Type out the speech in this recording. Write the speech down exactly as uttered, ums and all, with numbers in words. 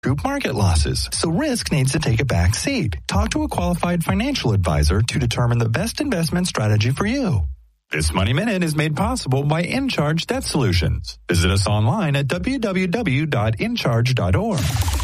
group market losses, so risk needs to take a back seat. Talk to a qualified financial advisor to determine the best investment strategy for you. This Money Minute is made possible by InCharge Debt Solutions. Visit us online at w w w dot in charge dot org.